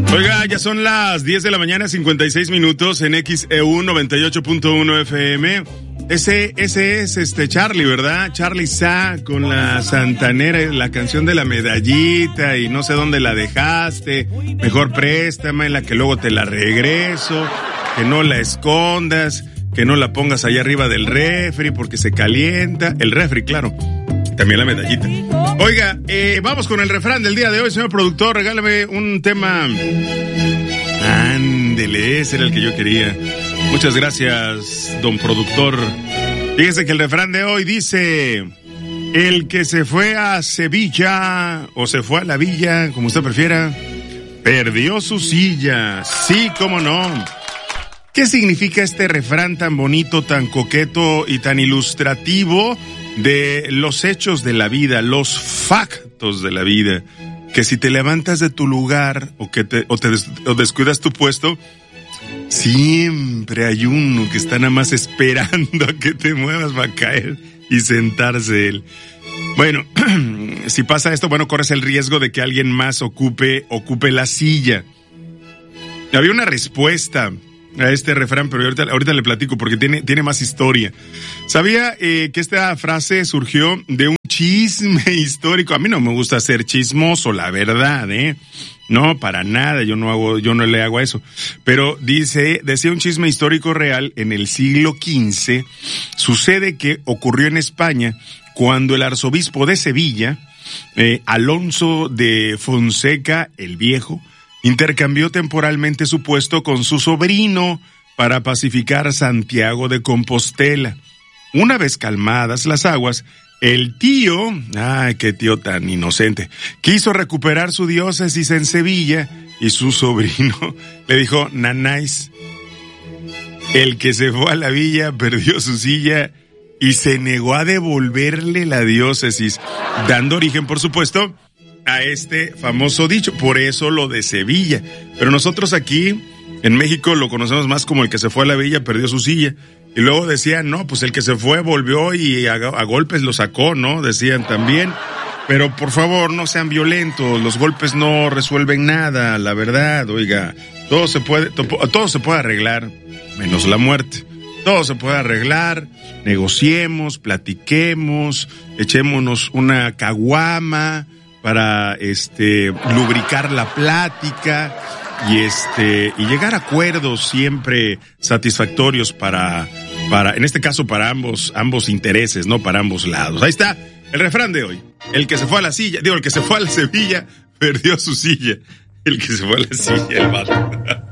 Oiga, ya son las 10 de la mañana, 56 minutos en XEU 98.1 FM. Ese es Charlie, ¿verdad? Charly Sa con la Santanera, la canción de la medallita y no sé dónde la dejaste. Mejor préstame, la que luego te la regreso, que no la escondas, que no la pongas allá arriba del refri porque se calienta. El refri, claro. También la medallita. Oiga, vamos con el refrán del día de hoy, señor productor. Regálame un tema. Ándele, ese era el que yo quería. Muchas gracias, don productor. Fíjese que el refrán de hoy dice: el que se fue a Sevilla, o se fue a la villa, como usted prefiera, perdió su silla. Sí, cómo no. ¿Qué significa este refrán tan bonito, tan coqueto y tan ilustrativo de los hechos de la vida, los factos de la vida? Que si te levantas de tu lugar o descuidas tu puesto, siempre hay uno que está nada más esperando a que te muevas para caer y sentarse él. Bueno, si pasa esto, bueno, corres el riesgo de que alguien más ocupe la silla. Había una respuesta a este refrán, pero ahorita le platico porque tiene más historia. ¿Sabía que esta frase surgió de un chisme histórico? A mí no me gusta ser chismoso, la verdad, No, para nada, yo no le hago eso. Pero decía un chisme histórico real en el siglo XV. Sucede que ocurrió en España cuando el arzobispo de Sevilla, Alonso de Fonseca el Viejo, intercambió temporalmente su puesto con su sobrino para pacificar Santiago de Compostela. Una vez calmadas las aguas, el tío, qué tío tan inocente, quiso recuperar su diócesis en Sevilla y su sobrino le dijo: nanáis, el que se fue a la villa perdió su silla, y se negó a devolverle la diócesis, dando origen, por supuesto, a este famoso dicho. Por eso lo de Sevilla. Pero nosotros aquí en México lo conocemos más como el que se fue a la villa perdió su silla. Y luego decían, no, pues el que se fue volvió y a golpes lo sacó, ¿no? Decían también. Pero por favor, no sean violentos, los golpes no resuelven nada, la verdad, oiga. Todo se puede arreglar, menos la muerte. Todo se puede arreglar, negociemos, platiquemos, echémonos una caguama para lubricar la plática y llegar a acuerdos siempre satisfactorios para en este caso para ambos intereses, no para ambos lados. Ahí está el refrán de hoy. El que se fue a la Sevilla, perdió su silla. El que se fue a la silla, el vato.